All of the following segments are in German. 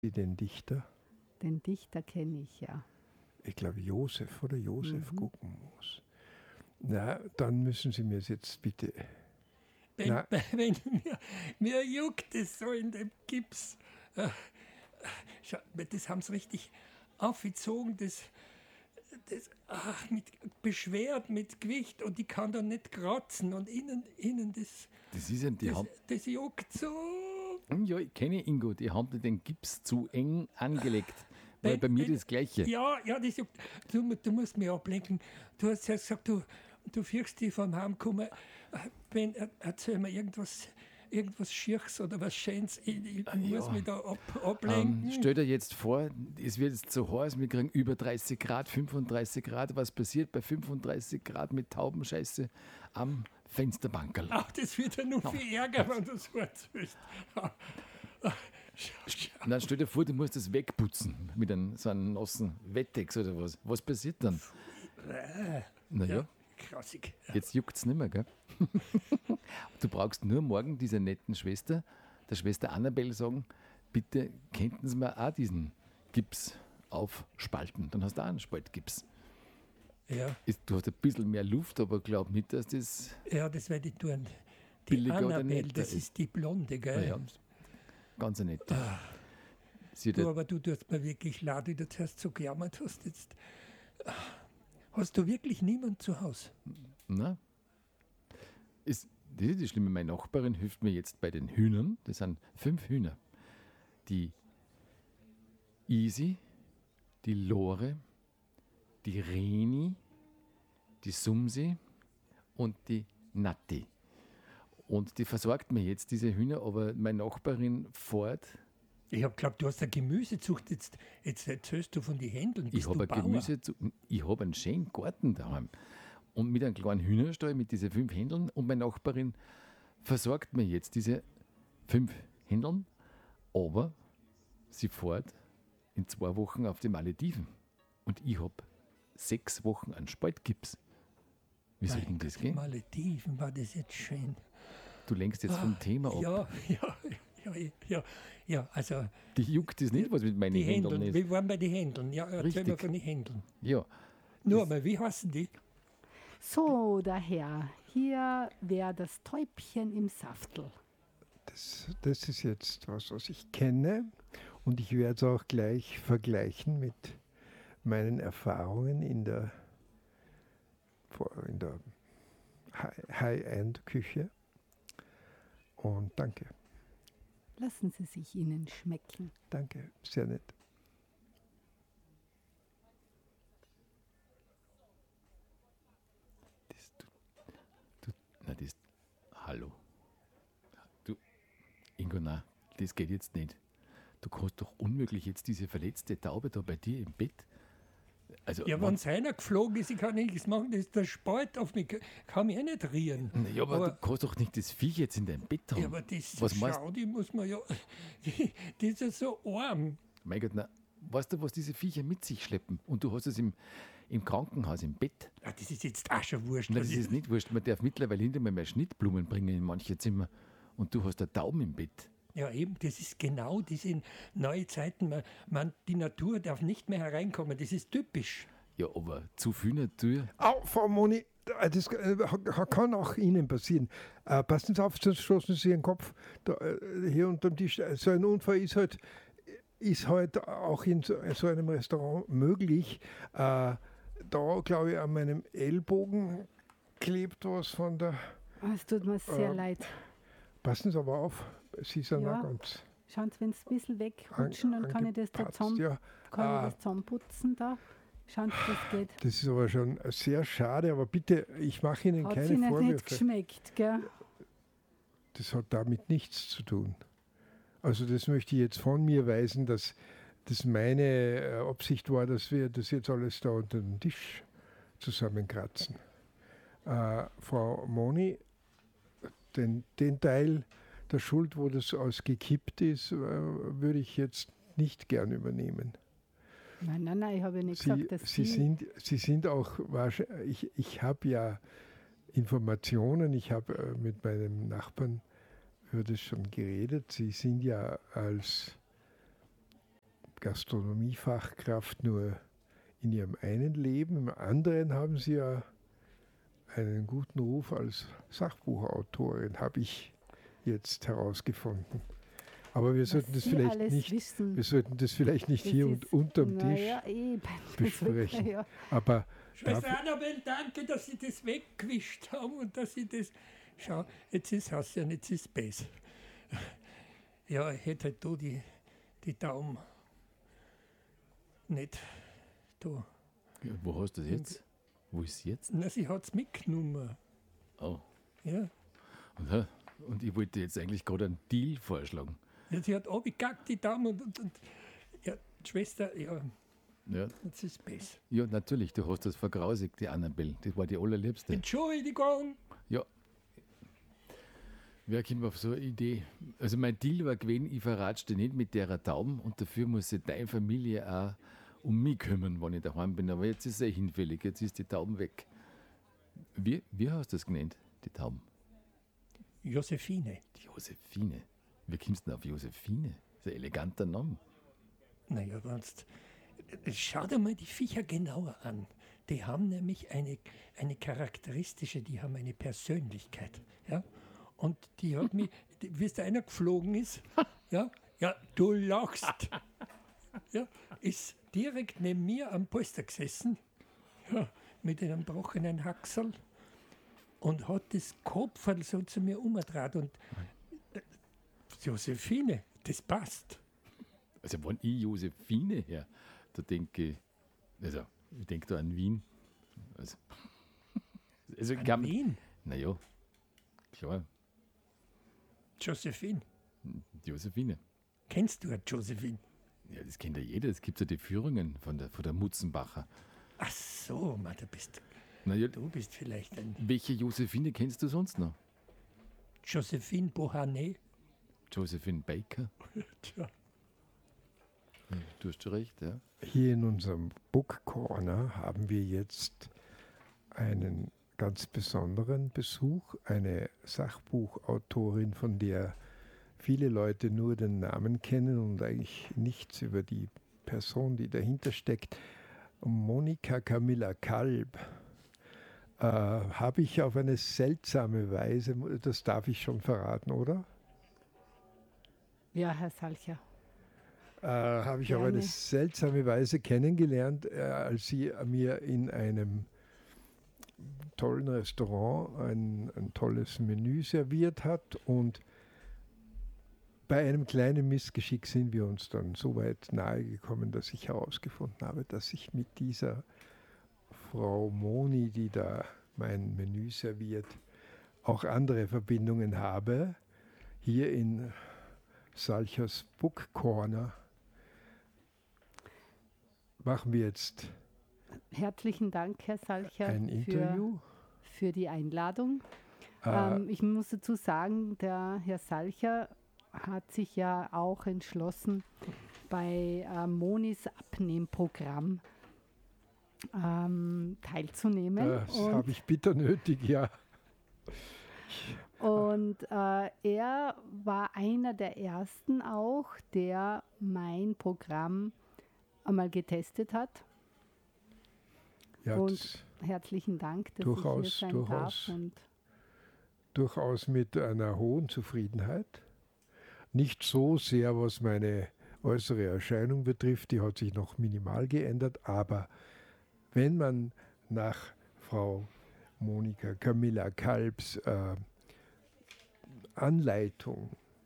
Den Dichter? Den Dichter kenne ich, ja. Ich glaube Josef oder Josef Guggenmoos. Na, dann müssen Sie mir es jetzt bitte... Wenn mir juckt es so in dem Gips. Schau, das haben sie richtig aufgezogen, mit beschwert mit Gewicht und ich kann da nicht kratzen und innen das ist ja das juckt so. Ja, ich kenne Ingo, die haben den Gips zu eng angelegt. Weil bei mir das Gleiche. Ja, das juckt. Du musst mich ablenken. Du hast ja gesagt, du fürchst dich vom Heimkommen. Erzähl mir irgendwas Schierches oder was Schönes. Ich muss mich da ablenken. Stell dir jetzt vor, es wird jetzt so heiß, wir kriegen über 30 Grad, 35 Grad. Was passiert bei 35 Grad mit Taubenscheiße am Fensterbankerl? Ach, das wird ja noch viel ärger, wenn du so erzählst. Dann stell dir vor, du musst das wegputzen mit so einem nassen Wettex oder was. Was passiert dann? Naja, klassik. Jetzt juckt es nicht mehr, gell? Du brauchst nur morgen dieser netten Schwester, der Schwester Annabelle, sagen, bitte könnten Sie mir auch diesen Gips aufspalten. Dann hast du auch einen Spaltgips. Ja. Du hast ein bisschen mehr Luft, aber glaub nicht, dass das... Ja, das werde ich tun. Die billiger oder Annabelle, netter das ist die Blonde, gell? Ja, ganz eine nette. Aber du tust mir wirklich leid, wie du zuerst so gejammert hast. Jetzt. Hast du wirklich niemanden zu Hause? Na, das ist das Schlimme. Meine Nachbarin hilft mir jetzt bei den Hühnern. Das sind 5 Hühner. Die Isi, die Lore, die Reni, die Sumsi und die Natti. Und die versorgt mir jetzt diese Hühner, aber meine Nachbarin fährt. Ich habe geglaubt, du hast eine Gemüsezucht. Jetzt erzählst du von den Händeln. Ich habe einen schönen Garten daheim. Und mit einem kleinen Hühnerstall mit diesen 5 Händeln. Und meine Nachbarin versorgt mir jetzt diese 5 Händeln. Aber sie fährt in 2 Wochen auf die Malediven. Und ich habe 6 Wochen an Spaltgips. Wie soll denn das gehen? Malediven, war das jetzt schön. Du lenkst jetzt vom Thema ab. Ja, also... Die juckt es nicht, was mit meinen Händeln ist. Wir waren bei den Händeln. Ja, erzähl mal von den Händeln. Ja. Nur mal, wie heißen die? So, daher, hier wäre das Täubchen im Saftel. Das ist jetzt was ich kenne und ich werde es auch gleich vergleichen mit meinen Erfahrungen in der High-End-Küche. Und danke. Lassen Sie sich Ihnen schmecken. Danke, sehr nett. Hallo. Du, Ingo, nein, das geht jetzt nicht. Du kannst doch unmöglich jetzt diese verletzte Taube da bei dir im Bett. Also, ja, wenn es einer geflogen ist, ich kann nichts machen, das ist der Spalt auf mich, kann mich auch nicht rieren. Ja, aber du kannst doch nicht das Viech jetzt in deinem Bett haben. Ja, aber das die muss man ja, die ist ja so arm. Mein Gott, na, weißt du, was diese Viecher mit sich schleppen? Und du hast es im Krankenhaus, im Bett. Ja, das ist jetzt auch schon wurscht. Nein, das ist nicht wurscht. Man darf mittlerweile nicht einmal mehr Schnittblumen bringen in manche Zimmer. Und du hast eine Tauben im Bett. Ja, eben, das ist genau diese neue Zeiten. Die Natur darf nicht mehr hereinkommen, das ist typisch. Ja, aber zu viel Natur. Au, Frau Moni, das kann auch Ihnen passieren. Passen Sie auf, sonst stoßen Sie Ihren Kopf hier unterm Tisch. So ein Unfall ist halt auch in so einem Restaurant möglich. Da, glaube ich, an meinem Ellbogen klebt was von der... Es tut mir sehr leid. Passen Sie aber auf, Sie sind ja. auch ganz... Schauen Sie, wenn Sie ein bisschen wegrutschen, dann kann ich das da zusammenputzen. Da. Schauen Sie, das geht. Das ist aber schon sehr schade, aber bitte, ich mache Ihnen keine Vorwürfe. Hat Ihnen nicht geschmeckt, gell? Das hat damit nichts zu tun. Also das möchte ich jetzt von mir weisen, dass das meine Absicht war, dass wir das jetzt alles da unter den Tisch zusammenkratzen. Frau Moni, den Teil der Schuld, wo das ausgekippt ist, würde ich jetzt nicht gern übernehmen. Nein, ich habe ja nicht gesagt, dass Sie sind auch wahrscheinlich, ich habe ja Informationen, ich habe mit meinem Nachbarn über das schon geredet. Sie sind ja als Gastronomiefachkraft nur in ihrem einen Leben. Im anderen haben Sie ja einen guten Ruf als Sachbuchautorin, habe ich jetzt herausgefunden. Aber wir sollten das vielleicht nicht hier und unterm Tisch besprechen. Ja. Aber Schwester Annabel, danke, dass Sie das weggewischt haben und dass Sie das... Schau, jetzt ist es ja, jetzt ist es besser. Ja, ich hätte halt da die Daumen nicht da. Ja, wo hast du das jetzt? Wo ist es jetzt? Na, sie hat es mitgenommen. Oh. Ja. Und ich wollte jetzt eigentlich gerade einen Deal vorschlagen. Ja, sie hat abgekackt, die Daumen und ja, die Schwester, ja, jetzt ist es besser. Ja, natürlich, du hast das vergrausigt, die Annabelle. Das war die allerliebste. Entschuldigung. Ja. Wer kommt auf so eine Idee? Also mein Deal war gewesen, ich verratsch dich nicht mit der Tauben und dafür muss sich deine Familie auch um mich kümmern, wenn ich daheim bin. Aber jetzt ist es hinfällig, jetzt ist die Tauben weg. Wie hast du das genannt, die Tauben? Josephine. Die Josephine. Wie kommst du denn auf Josephine? Das ist ein eleganter Name. Naja, schau dir mal die Viecher genauer an. Die haben nämlich eine charakteristische, die haben eine Persönlichkeit. Ja? Und die hat mich, wie es da einer geflogen ist, ja, du lachst, ja, ist direkt neben mir am Polster gesessen, ja, mit einem gebrochenen Haxel und hat das Kopferl so zu mir umgedreht und Josephine, das passt. Also wenn ich Josephine her, da denke ich denke da an Wien. Also an Wien? Naja, klar. Josephine. Josephine. Kennst du eine Josephine? Ja, das kennt ja jeder. Es gibt ja die Führungen von der Mutzenbacher. Ach so, Mann, du bist vielleicht ein... Welche Josephine kennst du sonst noch? Josephine Beauharnais. Josephine Baker. Tja. Du hast schon recht, ja. Hier in unserem Book Corner haben wir jetzt einen ganz besonderen Besuch, eine Sachbuchautorin, von der viele Leute nur den Namen kennen und eigentlich nichts über die Person, die dahinter steckt. Monika Camilla Kalb habe ich auf eine seltsame Weise, das darf ich schon verraten, oder? Ja, Herr Salcher. Habe ich auf eine seltsame Weise kennengelernt, als sie mir in einem tollen Restaurant ein tolles Menü serviert hat, und bei einem kleinen Missgeschick sind wir uns dann so weit nahe gekommen, dass ich herausgefunden habe, dass ich mit dieser Frau Moni, die da mein Menü serviert, auch andere Verbindungen habe. Hier in Salchers Book Corner machen wir jetzt herzlichen Dank, Herr Salcher, ein Interview für die Einladung. Ich muss dazu sagen, der Herr Salcher hat sich ja auch entschlossen, bei Monis Abnehmprogramm teilzunehmen. Das habe ich bitter nötig, ja. Und er war einer der ersten auch, der mein Programm einmal getestet hat. Ja, und herzlichen Dank, dass ich hier sein darf. Und durchaus mit einer hohen Zufriedenheit. Nicht so sehr, was meine äußere Erscheinung betrifft, die hat sich noch minimal geändert, aber wenn man nach Frau Monika Camilla Kalbs Anleitung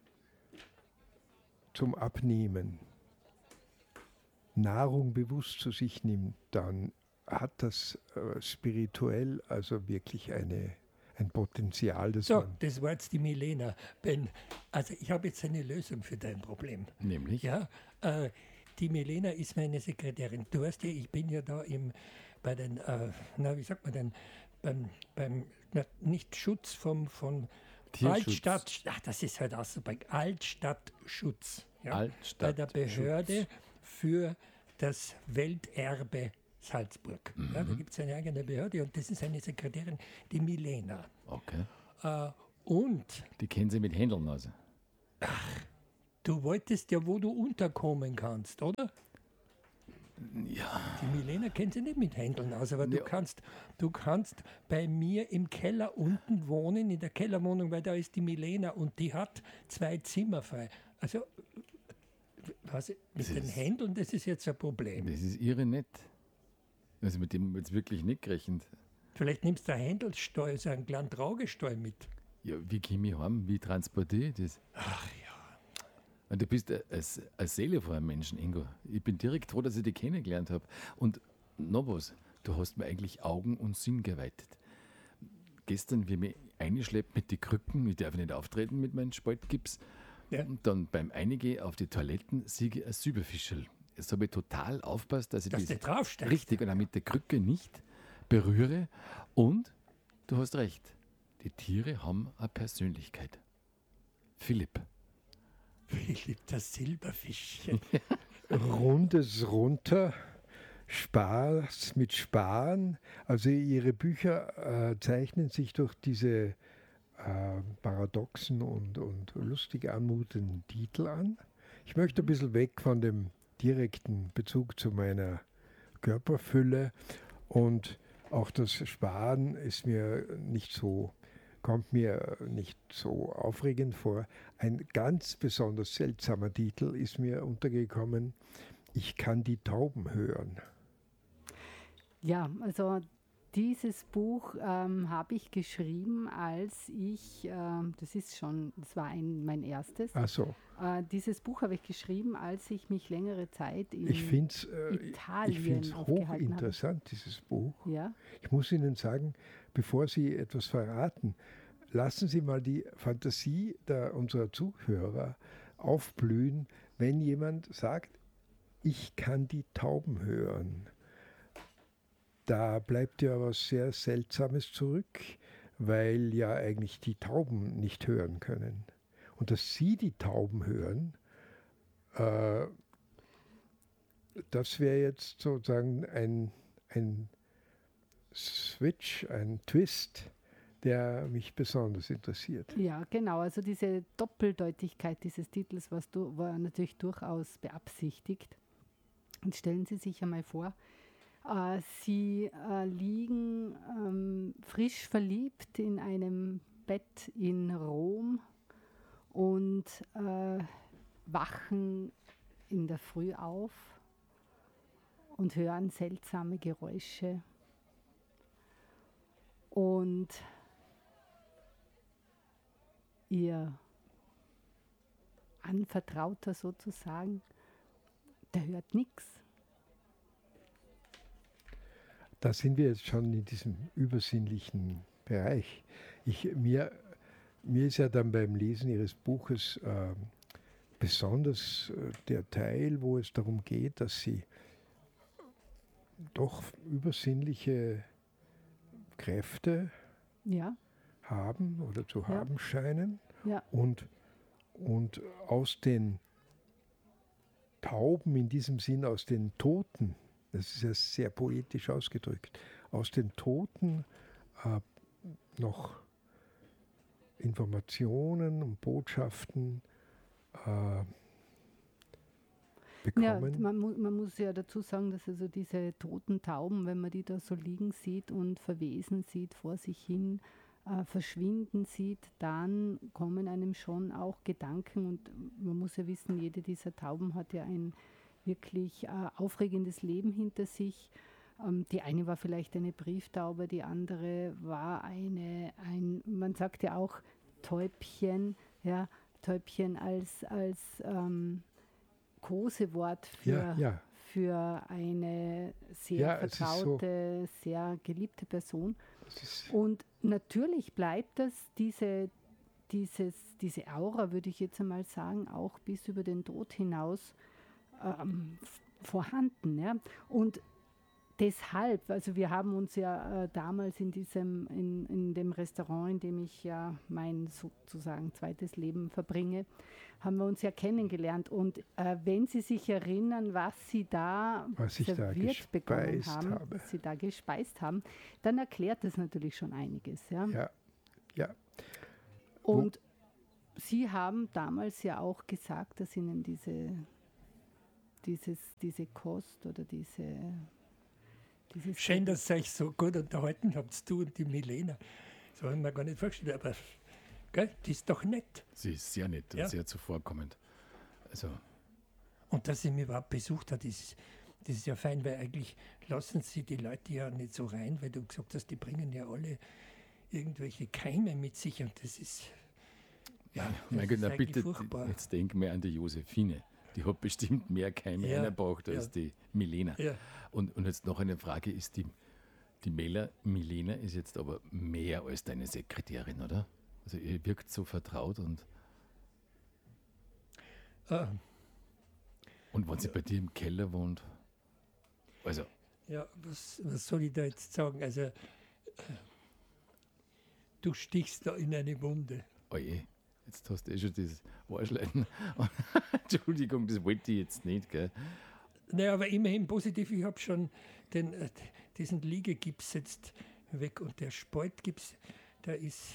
zum Abnehmen Nahrung bewusst zu sich nimmt, dann hat das spirituell also wirklich ein Potenzial. Das war jetzt die Milena. Ben, also ich habe jetzt eine Lösung für dein Problem. Nämlich? Ja, die Milena ist meine Sekretärin. Du weißt ja, ich bin ja da bei den, wie sagt man denn, beim nicht Schutz von Altstadt, das ist halt auch so, bei Altstadtschutz. Ja, bei der Behörde für das Welterbe Salzburg. Ja, da gibt es eine eigene Behörde und das ist eine Sekretärin, die Milena. Okay. Und die kennen Sie mit Händeln also? Ach, du wolltest ja, wo du unterkommen kannst, oder? Ja. Die Milena kennt sich nicht mit Händeln aus, aber Ja. du kannst bei mir im Keller unten wohnen, in der Kellerwohnung, weil da ist die Milena und die hat 2 Zimmer frei. Also, mit den Händeln, das ist jetzt ein Problem. Das ist irre nett. Also mit dem jetzt wirklich nicht gerechnet. Vielleicht nimmst du einen Händelstall, also einen kleinen Traugestall mit. Ja, wie komme ich heim? Wie transportiere ich das? Ach ja. Und du bist eine Seele von einem Menschen, Ingo. Ich bin direkt froh, dass ich dich kennengelernt habe. Und noch was, du hast mir eigentlich Augen und Sinn geweitet. Gestern, wie mich eingeschleppt mit den Krücken, ich darf nicht auftreten mit meinem Spaltgips, Ja. und dann beim Eingehen auf die Toiletten siege ich ein Silberfischl. Jetzt habe ich total aufpasst, dass ich Dass du draufsteigst. richtig und auch mit der Krücke nicht berühre. Und du hast recht, die Tiere haben eine Persönlichkeit. Philipp. Philipp, das Silberfischchen. Rundes runter, Spaß mit Sparen. Also ihre Bücher zeichnen sich durch diese paradoxen und lustig anmutenden Titel an. Ich möchte ein bisschen weg von dem direkten Bezug zu meiner Körperfülle, und auch das Sparen ist mir nicht so, kommt mir nicht so aufregend vor. Ein ganz besonders seltsamer Titel ist mir untergekommen: Ich kann die Tauben hören. Ja, also dieses Buch habe ich geschrieben, als ich, das war mein erstes. Ach so. Dieses Buch habe ich geschrieben, als ich mich längere Zeit in Ich finde es Italien aufgehalten habe. hochinteressant, dieses Buch. Ja, Ich muss Ihnen sagen, bevor Sie etwas verraten, lassen Sie mal die Fantasie unserer Zuhörer aufblühen, wenn jemand sagt, ich kann die Tauben hören. Da bleibt ja was sehr Seltsames zurück, weil ja eigentlich die Tauben nicht hören können. Und dass Sie die Tauben hören, das wäre jetzt sozusagen ein Switch, ein Twist, der mich besonders interessiert. ja, genau. Also diese Doppeldeutigkeit dieses Titels war natürlich durchaus beabsichtigt. Und stellen Sie sich einmal vor, Sie liegen frisch verliebt in einem Bett in Rom und wachen in der Früh auf und hören seltsame Geräusche. Und Ihr Anvertrauter sozusagen, der hört nichts. Da sind wir jetzt schon in diesem übersinnlichen Bereich. Mir ist ja dann beim Lesen Ihres Buches besonders der Teil, wo es darum geht, dass Sie doch übersinnliche Kräfte Ja, haben oder zu Ja. haben scheinen, ja, und aus den Tauben, in diesem Sinn aus den Toten, das ist ja sehr poetisch ausgedrückt, aus den Toten noch Informationen und Botschaften ja, bekommen. man muss ja dazu sagen, dass also diese toten Tauben, wenn man die da so liegen sieht und verwesen sieht, vor sich hin verschwinden sieht, dann kommen einem schon auch Gedanken, und man muss ja wissen, jede dieser Tauben hat ja ein wirklich aufregendes Leben hinter sich. Die eine war vielleicht eine Brieftaube, die andere war man sagt ja auch Täubchen, ja, Täubchen als Kosewort Ja. für eine sehr Ja, es ist so. vertraute, sehr geliebte Person. Das ist, Und natürlich bleibt das, diese Aura, würde ich jetzt einmal sagen, auch bis über den Tod hinaus vorhanden. Ja? Und deshalb, also wir haben uns ja damals in dem Restaurant, in dem ich ja mein sozusagen zweites Leben verbringe, haben wir uns ja kennengelernt. Und wenn Sie sich erinnern, was ich da serviert bekommen haben, was Sie da gespeist haben, dann erklärt das natürlich schon einiges. Ja. ja. Und Sie haben damals ja auch gesagt, dass Ihnen diese Kost oder dieses Schön, dass ihr euch so gut unterhalten habt, du und die Milena. So haben wir gar nicht vorgestellt, aber gell, die ist doch nett. Sie ist sehr nett und sehr zuvorkommend. Also, Und dass sie mich überhaupt besucht hat, das ist ja fein, weil eigentlich lassen sie die Leute ja nicht so rein, weil du gesagt hast, die bringen ja alle irgendwelche Keime mit sich und das ist, mein Gott, na bitte, furchtbar. jetzt denk mal an die Josephine. Die hat bestimmt mehr Keime eingebracht als die Milena. Ja. Und jetzt noch eine Frage, ist die Milena ist jetzt aber mehr als deine Sekretärin, oder? Also ihr wirkt so vertraut und wenn sie bei dir im Keller wohnt, also Ja, was soll ich da jetzt sagen? Also, du stichst da in eine Wunde. oje, jetzt hast du schon dieses Arschleiten. Entschuldigung, das wollte ich jetzt nicht, gell? Naja, aber immerhin positiv, ich habe schon diesen Liegegips jetzt weg und der Spaltgips, der ist,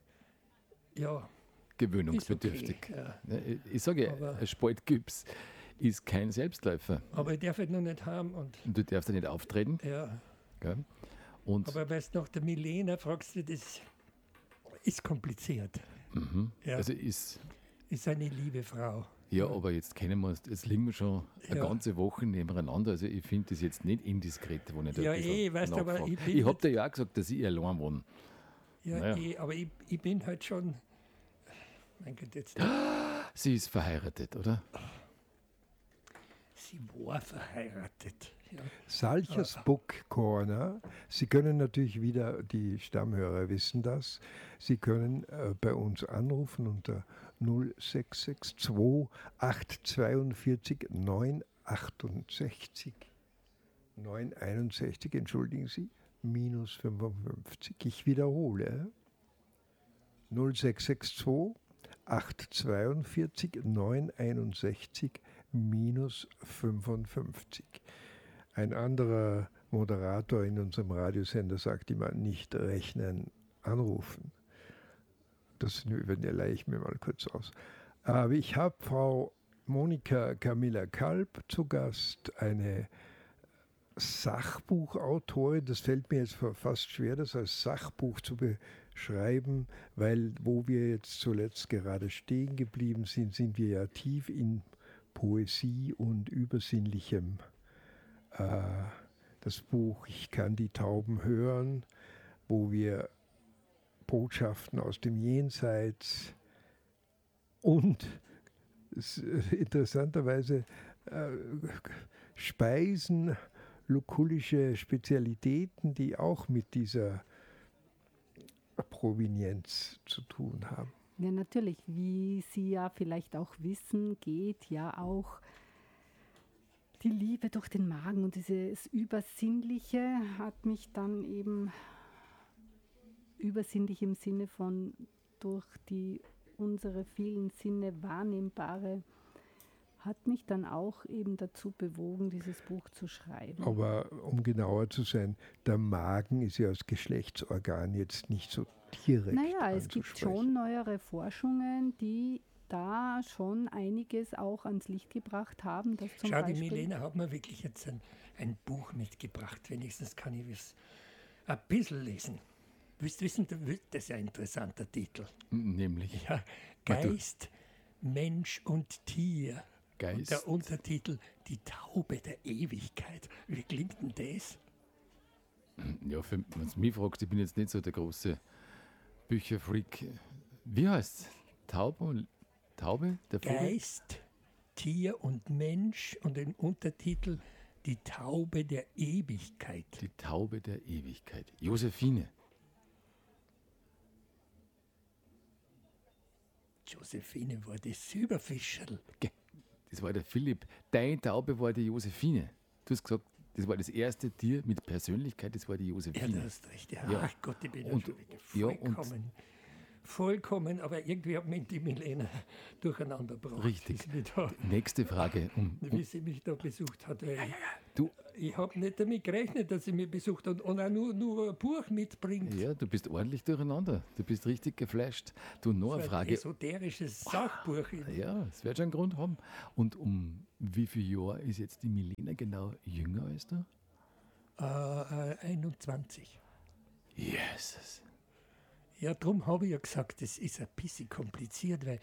Gewöhnungsbedürftig. Ist okay, Ne, ich sage ja, ein Spaltgips ist kein Selbstläufer. aber ich darf ihn noch nicht haben. Und du darfst ja nicht auftreten. ja. Gell? Und Aber weißt du, nach der Milena fragst du, das ist kompliziert. Ja. also ist eine liebe Frau. ja, aber jetzt kennen wir uns, jetzt liegen wir schon eine Ja. ganze Woche nebeneinander. Also ich finde das jetzt nicht indiskret, wo ich da Ja, ein bisschen weißt du, aber nachfrage. ich bin Ich habe dir ja auch gesagt, dass ich allein wohne. Ja, Naja. aber ich bin halt schon. Mein Gott, jetzt. Sie ist verheiratet, oder? Sie war verheiratet. Ja. Salchers Book Corner. Sie können natürlich wieder, die Stammhörer wissen das, Sie können bei uns anrufen unter 0662 842 968 961, entschuldigen Sie, minus 55. Ich wiederhole. 0662 842 961 minus 55. Ein anderer Moderator in unserem Radiosender sagt immer, nicht rechnen, anrufen. Das leihe ich mir mal kurz aus. Aber ich habe Frau Monika Camilla Kalb zu Gast, eine Sachbuchautorin. Das fällt mir jetzt fast schwer, das als Sachbuch zu beschreiben, weil wo wir jetzt zuletzt gerade stehen geblieben sind, sind wir ja tief in Poesie und Übersinnlichem. Das Buch Ich kann die Tauben hören, wo wir Botschaften aus dem Jenseits und interessanterweise Speisen, lukullische Spezialitäten, die auch mit dieser Provenienz zu tun haben. Ja, natürlich. Wie Sie ja vielleicht auch wissen, geht ja auch die Liebe durch den Magen und dieses Übersinnliche hat mich dann eben übersinnlich im Sinne von durch die unsere vielen Sinne wahrnehmbare, hat mich dann auch eben dazu bewogen, dieses Buch zu schreiben. Aber um genauer zu sein, der Magen ist ja als Geschlechtsorgan jetzt nicht so direkt Naja, es gibt schon neuere Forschungen, die da schon einiges auch ans Licht gebracht haben. Dass zum Schau, die Beispiel Milena hat mir wirklich jetzt ein Buch mitgebracht. Wenigstens kann ich es ein bisschen lesen. Willst du wissen, das ist ein interessanter Titel. Nämlich Ja, Geist, Mensch und Tier. Geist. Und der Untertitel Die Taube der Ewigkeit. Wie klingt denn das? Ja, wenn du mich fragst, ich bin jetzt nicht so der große Bücherfreak. Wie heißt es? Taube? Der Vogel? Geist, Tier und Mensch und im Untertitel Die Taube der Ewigkeit. Die Taube der Ewigkeit. Josephine. Josephine war die Silberfischerl. Das war der Philipp. Deine Taube war die Josephine. Du hast gesagt, das war das erste Tier mit Persönlichkeit, das war die Ja, Josephine. du hast recht. Ja. Ja. Ach Gott, ich bin ja Und- schon wieder ja, und- vollkommen vollkommen, aber irgendwie hat mich die Milena durcheinander gebracht. Richtig. Wie sie mich da, Nächste Frage. wie sie mich da besucht hat. Du, Ich habe nicht damit gerechnet, dass sie mich besucht und auch nur ein Buch mitbringt. ja, du bist ordentlich durcheinander. Du bist richtig geflasht. Du, noch eine So ein Frage. esoterisches Sachbuch. Ja, es wird schon einen Grund haben. Und um wie viel Jahre ist jetzt die Milena genau jünger als du? 21. Jesus. Ja, darum habe ich ja gesagt, das ist ein bisschen kompliziert, weil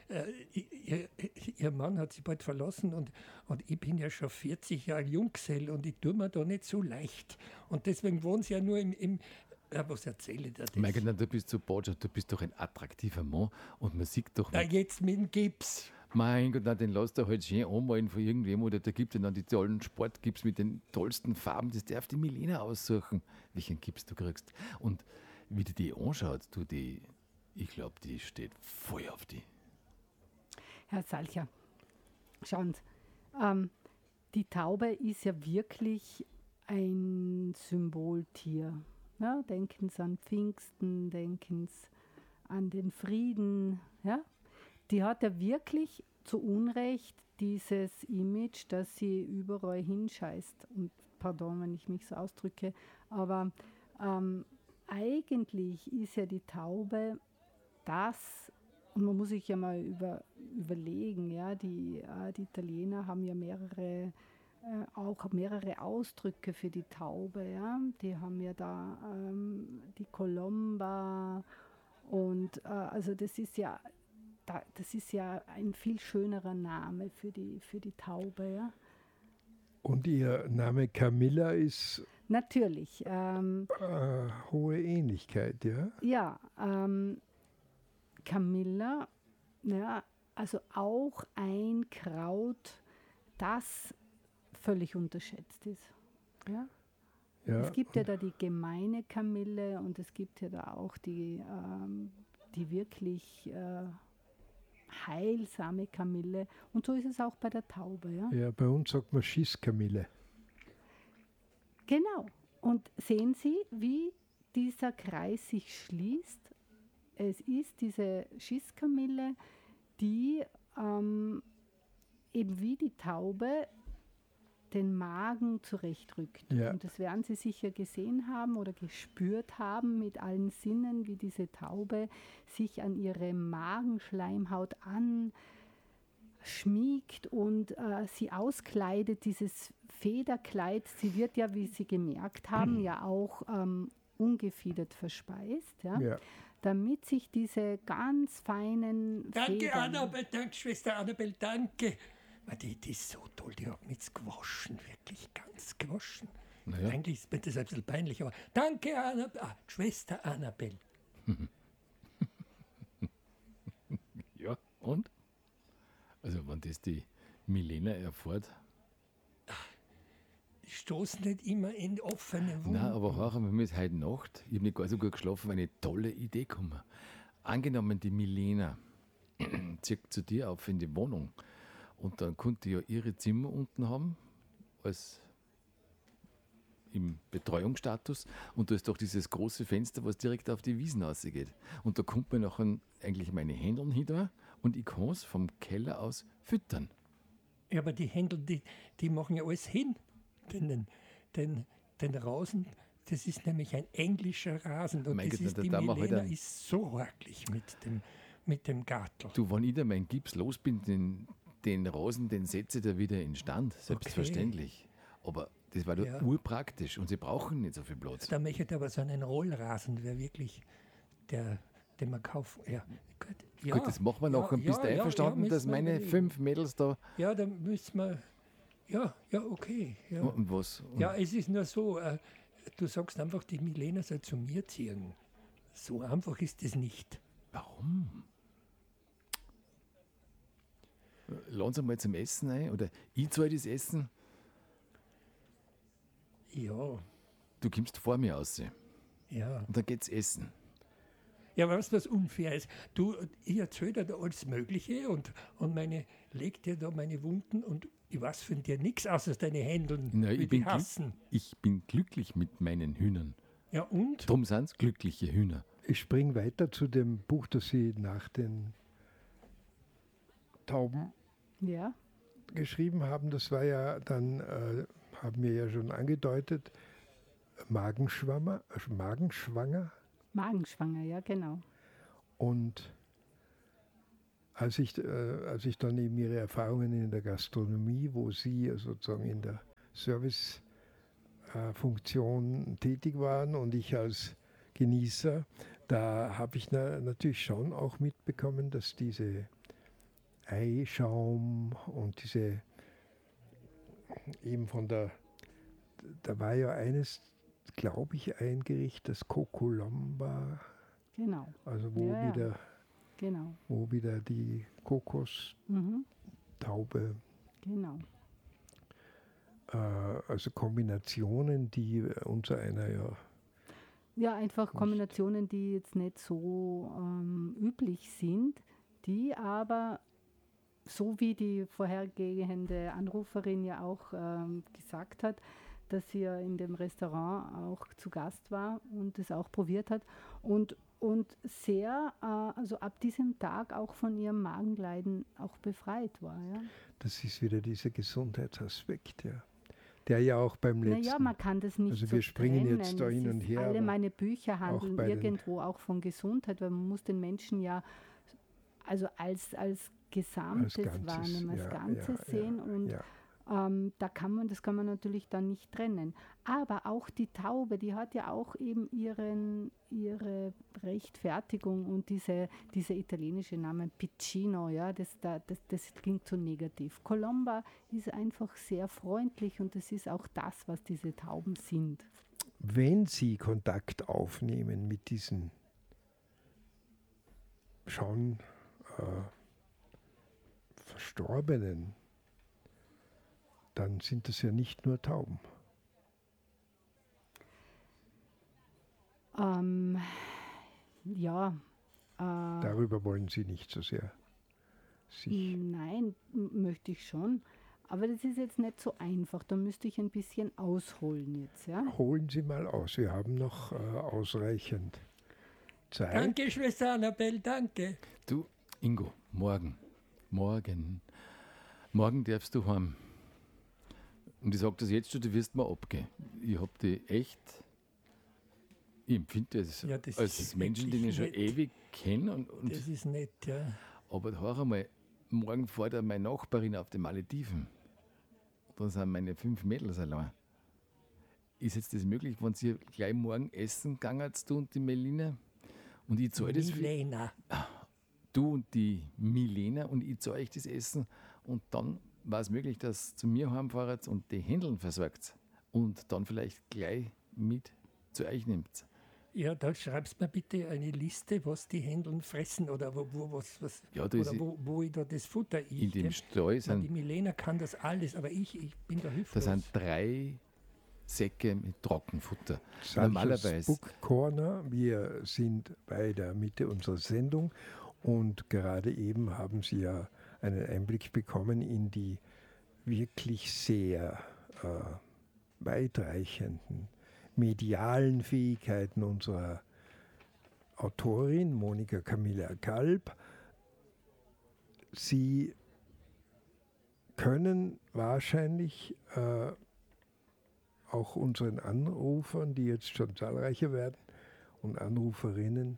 ihr Mann hat sie bald verlassen und ich bin ja schon 40 Jahre Junggesell und ich tue mir da nicht so leicht. Und deswegen wohnen sie ja nur was erzähle ich dir das? Mein Gott, du bist so Botschaft, du bist doch ein attraktiver Mann und man sieht doch... Da jetzt mit dem Gips. Mein Gott, nein, den lässt er halt schön anmalen von irgendwem oder da gibt es dann die tollen Sportgips mit den tollsten Farben. Das darf die Milena aussuchen, welchen Gips du kriegst. Und wie die anschaut, ich glaube, die steht voll auf die. Herr Salcher, schauen Sie, die Taube ist ja wirklich ein Symboltier. Ja, denken Sie an Pfingsten, denken Sie an den Frieden. Ja? Die hat ja wirklich zu Unrecht dieses Image, dass sie überall hinscheißt. Und pardon, wenn ich mich so ausdrücke, aber eigentlich ist ja die Taube das, und man muss sich ja mal überlegen, ja, die Italiener haben ja auch mehrere Ausdrücke für die Taube, ja. Die haben ja da die Colomba und also das ist ja ein viel schönerer Name für die Taube, ja. Und ihr Name Camilla ist Natürlich. hohe Ähnlichkeit, ja? Ja, Camilla, ja, also auch ein Kraut, das völlig unterschätzt ist. Ja? Ja. Es gibt ja da die gemeine Kamille und es gibt ja da auch die wirklich heilsame Kamille. Und so ist es auch bei der Taube. Ja, Ja, bei uns sagt man Schisskamille. genau. Und sehen Sie, wie dieser Kreis sich schließt? Es ist diese Schisskamille, die eben wie die Taube den Magen zurechtrückt. Ja. Und das werden Sie sicher gesehen haben oder gespürt haben mit allen Sinnen, wie diese Taube sich an ihre Magenschleimhaut anschmiegt und sie auskleidet, dieses Federkleid. Sie wird ja, wie Sie gemerkt haben, ja auch ungefiedert verspeist. Ja? Ja. Damit sich diese ganz feinen Danke, Federn... Annabelle, danke, Schwester Annabelle, danke. Die ist so toll, die hat mich jetzt gewaschen, wirklich ganz gewaschen. Naja. Eigentlich ist mir das ein bisschen peinlich, aber danke, Schwester Annabelle. Ja, und? Also, wenn das die Milena erfährt. Ich stoße nicht immer in offene Wunden. Nein, aber hör mal, mir ist heute Nacht, ich habe nicht gar so gut geschlafen, eine tolle Idee gekommen. Angenommen, die Milena zieht zu dir auf in die Wohnung und dann konnte ja ihre Zimmer unten haben, als im Betreuungsstatus, und da ist doch dieses große Fenster, was direkt auf die Wiesen rausgeht. Und da kommt mir nachher eigentlich meine Händeln hin da und ich kann es vom Keller aus füttern. Ja, aber die Händel, die machen ja alles hin. Den Rasen, das ist nämlich ein englischer Rasen. Und Mein das Gott, ist, da die darf man Milena halt ist so hakelig mit dem Gartel. Du, wenn ich da meinen Gips los bin, den Rasen, den setze ich da wieder in Stand, selbstverständlich. Aber das war doch urpraktisch und sie brauchen nicht so viel Platz. Da möchte ich aber so einen Rollrasen, wäre wirklich den man kaufen. Ja, Gut, das machen wir nachher. Bist du einverstanden, dass meine 5 Mädels da... Ja, dann müssen wir... Ja, okay. Ja. Und was? Ja, es ist nur so, du sagst einfach, die Milena soll zu mir ziehen. So einfach ist es nicht. Warum? Laden Sie mal zum Essen ein, oder ich zahle das Essen. Ja, Du kommst vor mir raus ja. und dann geht's essen. Ja, weißt du, was unfair ist? Ich erzähle dir da alles Mögliche und leg dir da meine Wunden und ich weiß von dir nichts außer deine Händeln, Nein, wie die hassen. ich bin glücklich mit meinen Hühnern. Ja, und? Drum sind es glückliche Hühner. ich springe weiter zu dem Buch, das Sie nach den Tauben Ja, geschrieben haben. Das war ja dann, haben wir ja schon angedeutet, Magenschwanger. Magenschwanger, ja, genau. Und als ich dann eben Ihre Erfahrungen in der Gastronomie, wo Sie sozusagen in der Servicefunktion tätig waren und ich als Genießer, da habe ich natürlich schon auch mitbekommen, dass diese Eischaum und diese eben da war ja eines, glaube ich, ein Gericht, das Kokolamba, Genau. also Genau. wo wieder die Kokostaube, Genau. also Kombinationen, die unser einer ja. Ja, einfach Kombinationen, die jetzt nicht so üblich sind, die aber, so wie die vorhergehende Anruferin ja auch gesagt hat, dass sie ja in dem Restaurant auch zu Gast war und es auch probiert hat und sehr, also ab diesem Tag auch von ihrem Magenleiden auch befreit war. Ja. Das ist wieder dieser Gesundheitsaspekt, ja. Der ja auch beim letzten. Naja, man kann das nicht also so wir springen trennen. jetzt da hin und her. Alle meine Bücher handeln auch irgendwo auch von Gesundheit, weil man muss den Menschen ja also als Gesamtes wahrnehmen, als Ganzes sehen und das kann man natürlich dann nicht trennen. Aber auch die Taube, die hat ja auch eben ihre Rechtfertigung und dieser italienische Name Piccino, ja, das klingt so negativ. Colomba ist einfach sehr freundlich und das ist auch das, was diese Tauben sind. Wenn Sie Kontakt aufnehmen mit diesen schon Verstorbenen, dann sind das ja nicht nur Tauben. Ja. Darüber wollen Sie nicht so sehr sich. Nein, möchte ich schon. Aber das ist jetzt nicht so einfach. Da müsste ich ein bisschen ausholen jetzt. Ja? Holen Sie mal aus. Wir haben noch ausreichend Zeit. Danke, Schwester Annabelle, danke. Du, Ingo, morgen darfst du heim. Und ich sage das jetzt schon, du wirst mal abgehen. Ich habe die echt, ich empfinde das, als Menschen, den ich schon ewig kenne. Und das ist nett, ja. Aber hör einmal, morgen fährt meine Nachbarin auf die Malediven. Da sind meine 5 Mädels allein. Ist jetzt das möglich, wenn sie gleich morgen essen gegangen, du und die Melina? Und ich zahle das Milena. Du und die Milena und ich zahle euch das Essen und dann war es möglich, dass zu mir heimfahrt und die Händeln versorgt und dann vielleicht gleich mit zu euch nimmt. Ja, da schreibst mir bitte eine Liste, was die Händeln fressen oder wo ich da das Futter isst. In dem Stall sind... Die Milena kann das alles, aber ich bin da hilflos. Da sind 3 Säcke mit Trockenfutter. Normalerweise. Book Corner, wir sind bei der Mitte unserer Sendung und gerade eben haben Sie ja einen Einblick bekommen in die wirklich sehr weitreichenden medialen Fähigkeiten unserer Autorin Monika Camilla Kalb. Sie können wahrscheinlich auch unseren Anrufern, die jetzt schon zahlreicher werden, und Anruferinnen,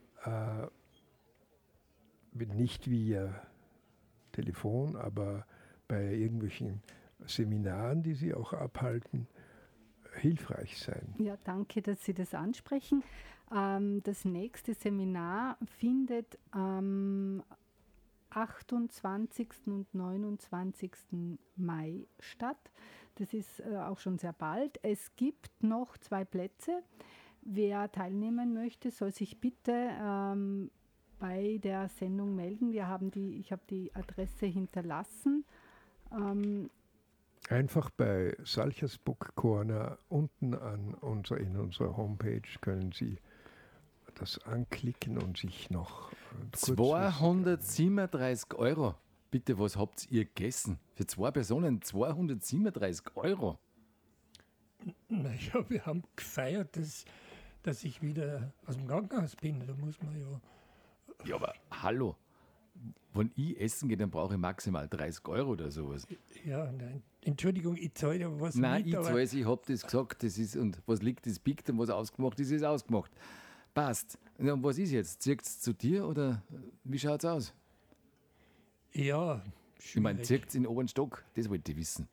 nicht via Telefon, aber bei irgendwelchen Seminaren, die Sie auch abhalten, hilfreich sein. Ja, danke, dass Sie das ansprechen. Das nächste Seminar findet am 28. und 29. Mai statt. Das ist auch schon sehr bald. Es gibt noch 2 Plätze. Wer teilnehmen möchte, soll sich bitte bei der Sendung melden. Ich habe die Adresse hinterlassen. Einfach bei Salchers Book Corner unten in unserer Homepage können Sie das anklicken und sich noch 237 €. Bitte, was habt ihr gegessen? Für 2 Personen 237 €. Naja, wir haben gefeiert, dass dass ich wieder aus dem Krankenhaus bin. Da muss man ja. Ja, aber hallo, wenn ich essen gehe, dann brauche ich maximal 30 Euro oder sowas. Ja, nein. Entschuldigung, ich zahle ja was Nein, mit. ich zahle es, ich habe das gesagt, das ist, und was liegt, das biegt, und was ausgemacht ist, ist ausgemacht. Passt. Und was ist jetzt? Zieht es zu dir oder wie schaut es aus? Ja, Ich meine, zieht es in den oberen Stock? Das wollte ich wissen.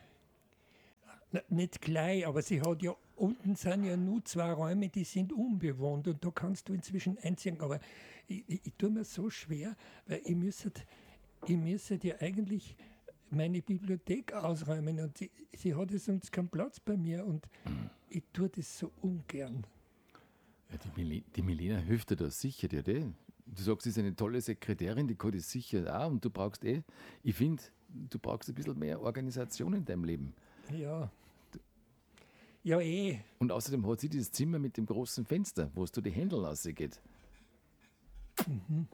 Nicht gleich, aber sie hat ja, unten sind ja nur 2 Räume, die sind unbewohnt und da kannst du inzwischen einziehen. Aber ich tue mir so schwer, weil ich müsste ja eigentlich meine Bibliothek ausräumen und sie hat ja sonst keinen Platz bei mir und ich tue das so ungern. Ja, die Milena hilft dir da sicher, dir. Du sagst, sie ist eine tolle Sekretärin, die kann das sicher auch und du brauchst ich finde, du brauchst ein bisschen mehr Organisation in deinem Leben. Ja. Ja, eh. Und außerdem hat sie dieses Zimmer mit dem großen Fenster, wo es du die Händel rausgeht. Mhm.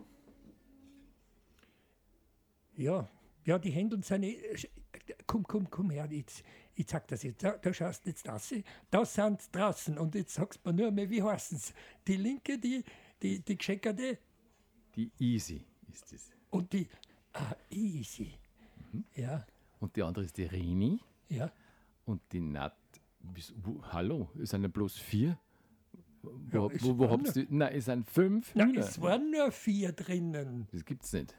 Ja, die Hände sind komm her, ich sag das jetzt, da schaust du jetzt das. Das sind draußen und jetzt sagst du mir nur mehr, wie heißen sie? Die linke, die gescheckerte? Die Easy ist es. Und die, Easy. Ja. Und die andere ist die Rini. Ja. Und die Nat, hallo, es sind ja bloß 4. Ja, Wo habt ihr? Nein, es sind 5 Nein, Hühner. es waren nur 4 drinnen. Das gibt's nicht.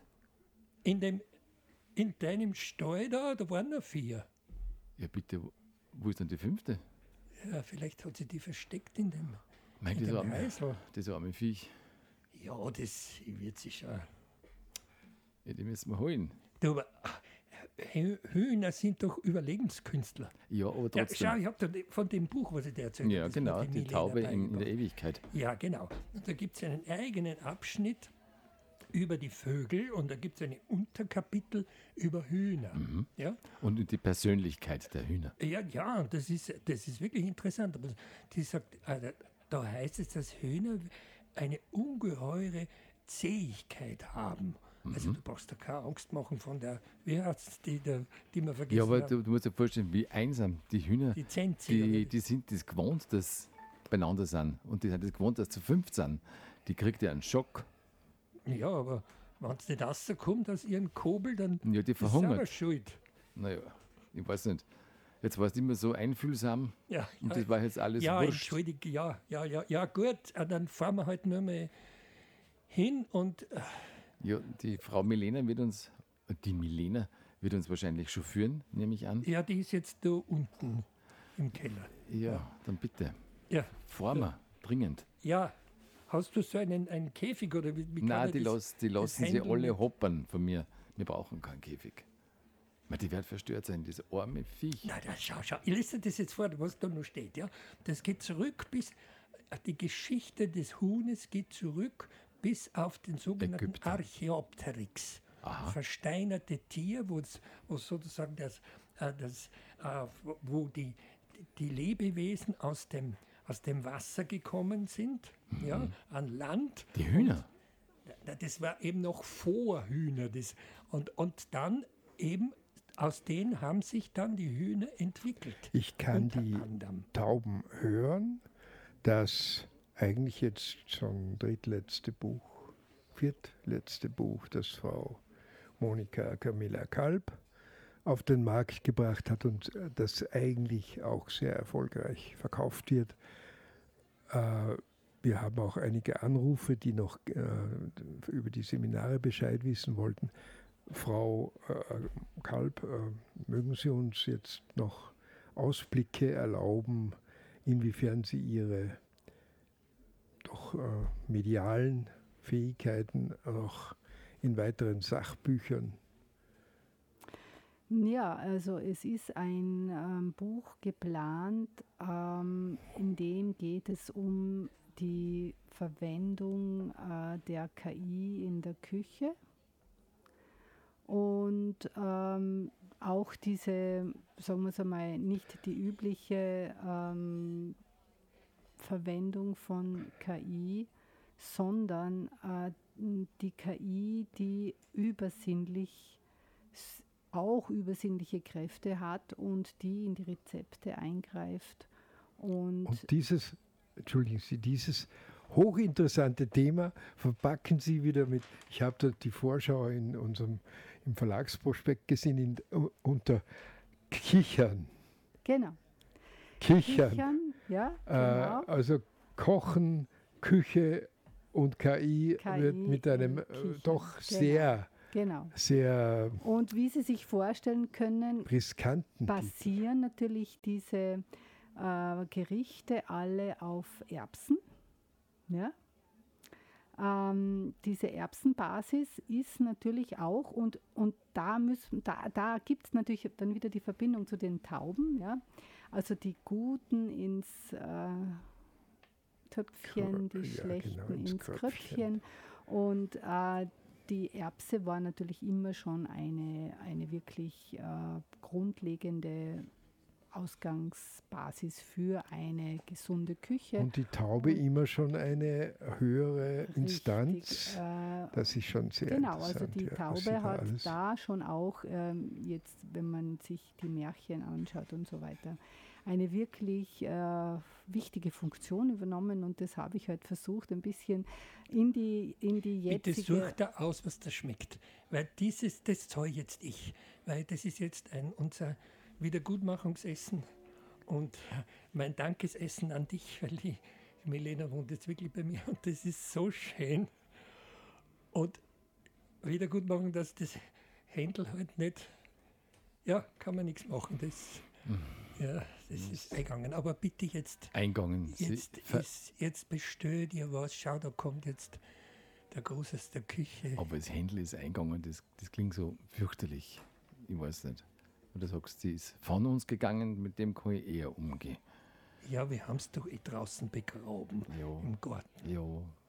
In deinem Stall da waren nur 4. Ja, bitte, wo ist denn die 5.? Ja, vielleicht hat sie die versteckt in dem Das arme Viech. Ja, das wird sich schon. Ja, die müssen wir holen. Du, aber Hühner sind doch Überlebenskünstler. Ja, aber trotzdem. Ja, schau, ich habe da von dem Buch, was ich dir erzählt habe. Ja, genau, die Taube in der Ewigkeit. Ja, genau. Und da gibt es einen eigenen Abschnitt über die Vögel und da gibt es ein Unterkapitel über Hühner. Mhm. Ja? Und die Persönlichkeit der Hühner. Ja, und das ist wirklich interessant. Aber die sagt, da heißt es, dass Hühner eine ungeheure Zähigkeit haben. Also du brauchst da keine Angst machen von der, wie heißt die man vergessen Ja, aber hat. du musst dir vorstellen, wie einsam die Hühner, Die Zenzi, die sind das gewohnt, dass beieinander sind. Und die sind das gewohnt, dass zu 5 sind. Die kriegt ja einen Schock. Ja, aber wenn es nicht rauskommt aus ihrem Kobel, dann Ja, die ist sie verhungert. selber schuld. Naja, ich weiß nicht. Jetzt warst du immer so einfühlsam Ja, und das war jetzt alles ja, wurscht. entschuldige, ja, gut, dann fahren wir halt nur mal hin und Ja, die Frau Milena wird uns wahrscheinlich schon führen, nehme ich an. ja, die ist jetzt da unten im Keller. Ja, dann bitte. Ja, Fahren wir, dringend. ja. Hast du so einen Käfig oder wie kann Nein, man die das lassen sie handeln? alle hoppern von mir. Wir brauchen keinen Käfig. Die wird verstört sein, das arme Viech. Na, schau. Ich lese dir das jetzt vor, was da noch steht. Ja? Das geht zurück bis, die Geschichte des Huhnes geht zurück bis auf den sogenannten Ägypter. Archaeopteryx. Versteinerte Tier, wo sozusagen wo die Lebewesen aus dem Wasser gekommen sind, ja, an Land. Die Hühner. Und das war eben noch vor Hühner. Und dann eben aus denen haben sich dann die Hühner entwickelt. Ich kann Unter die anderem. Tauben hören, das eigentlich jetzt schon viertletzte Buch, das Frau Monika Camilla Kalb auf den Markt gebracht hat und das eigentlich auch sehr erfolgreich verkauft wird. Wir haben auch einige Anrufe, die noch über die Seminare Bescheid wissen wollten. Frau Kalb, mögen Sie uns jetzt noch Ausblicke erlauben, inwiefern Sie Ihre doch medialen Fähigkeiten noch in weiteren Sachbüchern? Ja, also es ist ein Buch geplant, in dem geht es um die Verwendung der KI in der Küche und auch diese, sagen wir es einmal, nicht die übliche Verwendung von KI, sondern die KI, die auch übersinnliche Kräfte hat und die in die Rezepte eingreift. Und dieses entschuldigen Sie, dieses hochinteressante Thema verpacken Sie wieder mit, ich habe dort die Vorschau im Verlagsprospekt gesehen, unter Kichern. Genau. Kichern. Ja, genau. Also Kochen, Küche und KI wird mit einem doch sehr Und wie Sie sich vorstellen können, riskanten basieren natürlich diese Gerichte alle auf Erbsen. Ja? Diese Erbsenbasis ist natürlich auch, und da gibt es natürlich dann wieder die Verbindung zu den Tauben, ja? Also die Guten ins Töpfchen, die Schlechten ins Kröpfchen. Und die Erbse war natürlich immer schon eine wirklich grundlegende Ausgangsbasis für eine gesunde Küche. Und die Taube immer schon eine höhere Instanz. Das ist schon sehr interessant. Genau, also die Taube hat da schon auch, jetzt wenn man sich die Märchen anschaut und so weiter, eine wirklich wichtige Funktion übernommen, und das habe ich halt versucht, ein bisschen in die jetzige... Bitte such da aus, was das schmeckt, weil das zahle jetzt ich, weil das ist jetzt unser Wiedergutmachungsessen und mein Dankesessen an dich, weil die Milena wohnt jetzt wirklich bei mir und das ist so schön. Und Wiedergutmachung, dass das Händel halt nicht, ja, kann man nichts machen, das ist eingegangen. Aber bitte jetzt, eingegangen. Jetzt bestell dir was, schau, da kommt jetzt der Groß aus der Küche. Aber das Händel ist eingegangen, das klingt so fürchterlich. Ich weiß nicht. Und du sagst, sie ist von uns gegangen, mit dem kann ich eher umgehen. Ja, wir haben es doch draußen begraben, im Garten. Ja.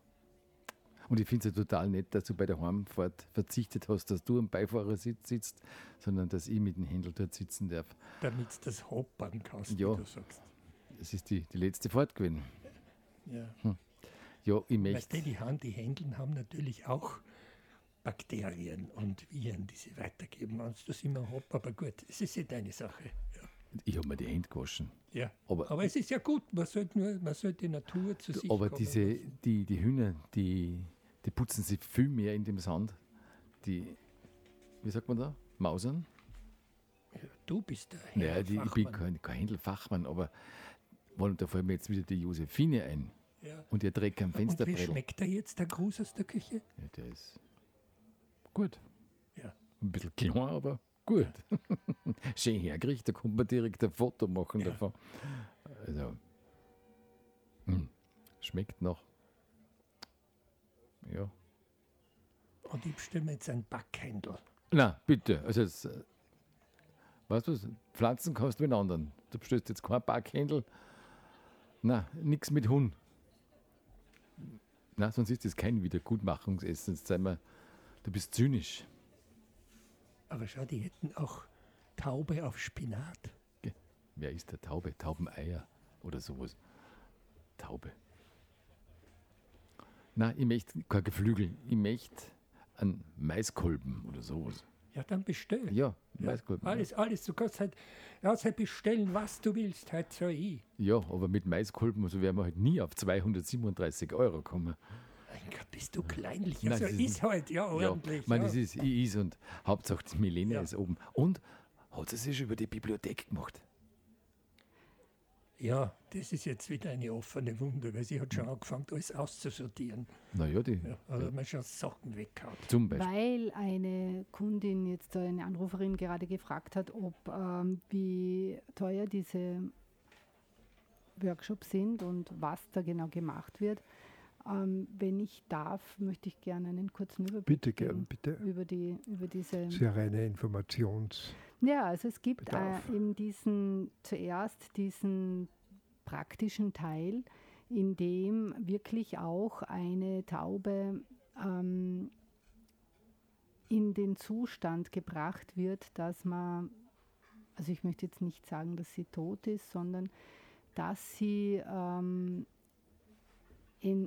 Und ich finde es ja total nett, dass du bei der Heimfahrt verzichtet hast, dass du am Beifahrersitz sitzt, sondern dass ich mit dem Händel dort sitzen darf. Damit du das hoppern kannst, ja, wie du sagst. Das ist die letzte Fahrt gewesen. Ja. Ja, ich möchte... Weißt du, die Händeln haben natürlich auch Bakterien und Viren, die sie weitergeben, wenn du das immer hast. Aber gut, es ist ja deine Sache. Ja. Ich habe mir die Hände gewaschen. Ja, aber es ist ja gut, man sollte die Natur zu sich aber kommen. Die Hühner, die putzen sich viel mehr in dem Sand. Wie sagt man da? Mausern? Ja, du bist der Händelfachmann. Ich bin kein Händelfachmann, aber da fällt mir jetzt wieder die Josephine ein. Ja. Und ihr trägt am Fensterbrettel. Und wie schmeckt der jetzt, der Gruß aus der Küche? Ja, der ist gut. Ja. Ein bisschen klein, aber gut. Ja. Schön hergerichtet, da kommt man direkt ein Foto machen davon. Also, schmeckt noch. Ja. Und ich bestelle mir jetzt ein Backhändel. Na, bitte. Also, weißt du, Pflanzen kannst du mit anderen. Du bestellst jetzt kein Backhändel. Na, nichts mit Huhn. Na, sonst ist das kein Wiedergutmachungsessen. Du bist zynisch. Aber schau, die hätten auch Taube auf Spinat. Wer isst der Taube? Taubeneier oder sowas. Taube. Nein, ich möchte kein Geflügel. Ich möchte einen Maiskolben oder sowas. Ja, dann bestell. Ja, Maiskolben. Alles. Du kannst halt bestellen, was du willst. Halt so ich. Ja, aber mit Maiskolben also werden wir halt nie auf 237 € kommen. Mein Gott, bist du kleinlich. Nein, also ist halt, ordentlich. Ich meine, ich is und Hauptsache die Milena ist oben. Und hat sie sich über die Bibliothek gemacht? Ja, das ist jetzt wieder eine offene Wunde, weil sie hat schon angefangen, alles auszusortieren. Naja, also man schon Sachen weggehauen. Zum Beispiel. Weil eine Kundin, jetzt eine Anruferin gerade gefragt hat, wie teuer diese Workshops sind und was da genau gemacht wird. Wenn ich darf, möchte ich gerne einen kurzen Überblick geben. Bitte. Über diese... Sehr reine Informations... Ja, also es gibt eben zuerst diesen praktischen Teil, in dem wirklich auch eine Taube in den Zustand gebracht wird, dass man, also ich möchte jetzt nicht sagen, dass sie tot ist, sondern dass sie in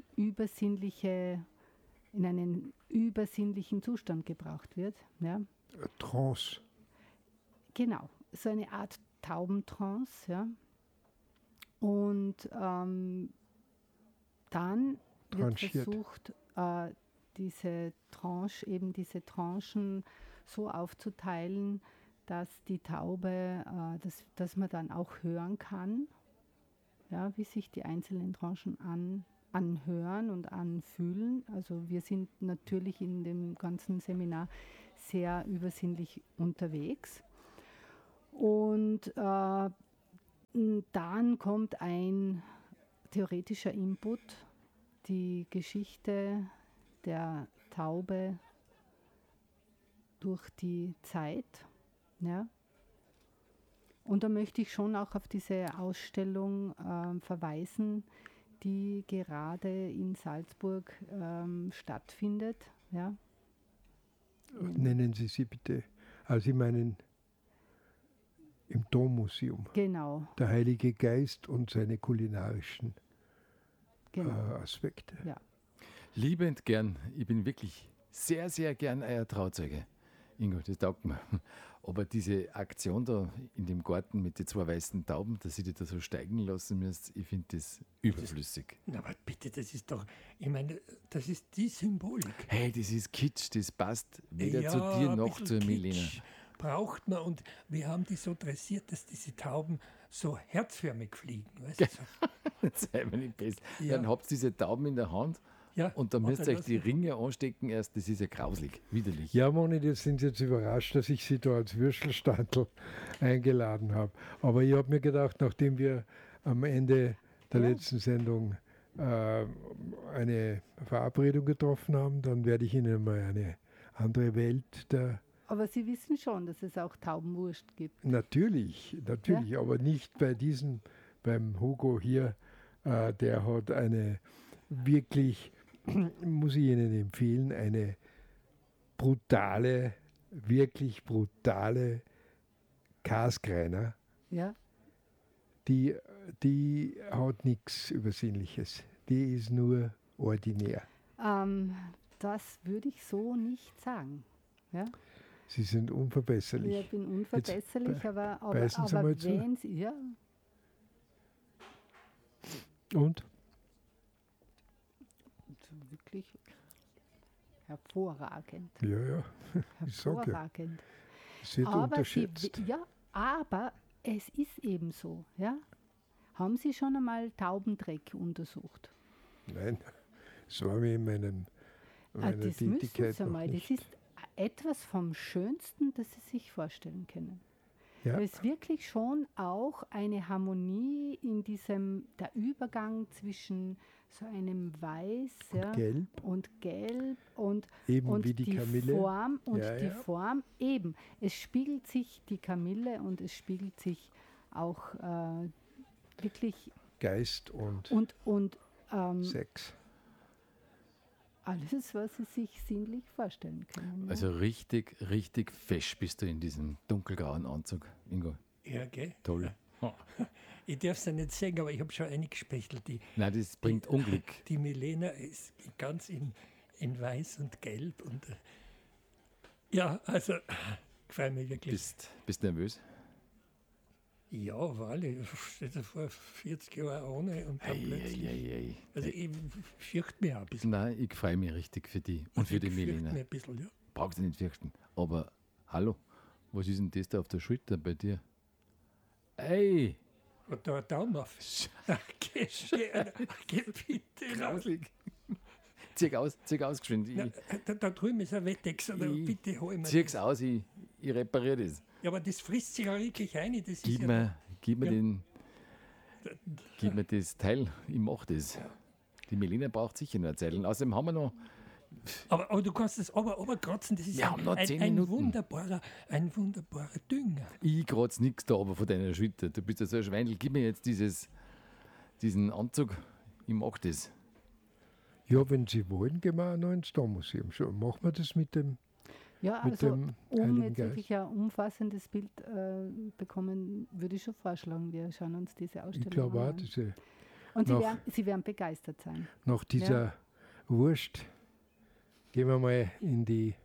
einen übersinnlichen Zustand gebracht wird. Ja. Trance. Genau, so eine Art Taubentrance, ja. Und dann wird Tranchiert. versucht, diese Tranchen so aufzuteilen, dass die Taube, dass man dann auch hören kann, ja, wie sich die einzelnen Tranchen anhören und anfühlen. Also wir sind natürlich in dem ganzen Seminar sehr übersinnlich unterwegs. Und dann kommt ein theoretischer Input, die Geschichte der Taube durch die Zeit. Ja. Und da möchte ich schon auch auf diese Ausstellung verweisen, die gerade in Salzburg stattfindet. Ja. Nennen Sie sie bitte. Also ich meine im Dommuseum. Genau. Der Heilige Geist und seine kulinarischen Aspekte. Ja. Liebend gern. Ich bin wirklich sehr, sehr gern euer Trauzeuge. Ingo, das taugt mir. Aber diese Aktion da in dem Garten mit den 2 weißen Tauben, dass ihr die da so steigen lassen müsst, ich finde das überflüssig. Na, aber bitte, das ist doch, ich meine, das ist die Symbolik. Hey, das ist Kitsch, das passt weder Ja, zu dir ein noch bisschen zur Milena. Kitsch braucht man, und wir haben die so dressiert, dass diese Tauben so herzförmig fliegen. Weißt du? Sei mir nicht best. Ja. Dann habt ihr diese Tauben in der Hand Ja, und dann müsst oder ihr euch die das- Ringe anstecken erst. Das ist ja grauslig, widerlich. Ja, Moni, das sind Sie jetzt überrascht, dass ich Sie da als Würstelstandl eingeladen habe. Aber ich habe mir gedacht, nachdem wir am Ende der letzten Sendung eine Verabredung getroffen haben, dann werde ich Ihnen mal eine andere Welt der Aber Sie wissen schon, dass es auch Taubenwurst gibt. Natürlich, aber nicht bei diesem, beim Hugo hier, der hat eine wirklich, muss ich Ihnen empfehlen, eine brutale, wirklich brutale Kaskreiner, Ja. die hat nichts Übersinnliches, die ist nur ordinär. Das würde ich so nicht sagen. Ja? Sie sind unverbesserlich. Ich bin unverbesserlich, Jetzt aber beißen Sie mal zu. wenn Sie, ja, Und? wirklich hervorragend. Ja, ich sage ja, Hervorragend. es wird Aber unterschätzt. aber es ist eben so. Ja? Haben Sie schon einmal Taubendreck untersucht? Nein, es war mir in meiner Das müssen Tätigkeit Sie noch mal. Das nicht. ist etwas vom Schönsten, das Sie sich vorstellen können. Ja. Da ist wirklich schon auch eine Harmonie in der Übergang zwischen so einem Weiß Gelb, und Gelb und eben wie die Kamille. Form und Ja, die ja. Form eben. Es spiegelt sich die Kamille und es spiegelt sich auch wirklich Geist und und Sex. alles, was Sie sich sinnlich vorstellen können. Ja. Also richtig, richtig fesch bist du in diesem dunkelgrauen Anzug, Ingo. Ja, gell? Toll. Ich darf es ja nicht sagen, aber ich habe schon eingespechtelt. Nein, das bringt Unglück. Die Milena ist ganz in Weiß und Gelb. Und, ja, also, gefällt mir wirklich. Bist nervös? Ja, weil ich stehe vor 40 Jahren ohne und dann plötzlich. Also, ich fürchte mich auch ein bisschen. Nein, ich freue mich richtig für die und für die Ich fürchte Milena. mich ein bisschen, ja. Brauchst du nicht fürchten. Aber hallo, was ist denn das da auf der Schulter bei dir? Ey! Und da ein Daumen auf. Geh bitte. Grauslig. Zieh aus geschwind. Na, da drüben ist ein Wettex, oder Ich bitte hol mir Zieh's das. aus, ich repariere das. Ja, aber das frisst sich ja wirklich ein. Das Gib ist mir, gib mir Ja. gib mir das Teil, ich mach das. Die Melina braucht sicher nur eine Zeit. Und außerdem haben wir noch, aber du kannst das oberkratzen, das ist Wir haben noch 10 ein Minuten. wunderbarer Dünger. ich kratze nichts da aber von deiner Schulter. Du bist ja so ein Schweindel, gib mir jetzt diesen Anzug, ich mach das. Ja, wenn Sie wollen, gehen wir auch noch ins Dommuseum. Schon machen wir das mit dem, Ja, mit also dem um Heiligen jetzt Geist. wirklich ein umfassendes Bild bekommen, würde ich schon vorschlagen, wir schauen uns diese Ausstellung Ich glaube auch, an. diese, Und noch- Sie werden begeistert sein. nach dieser Wurst gehen wir mal in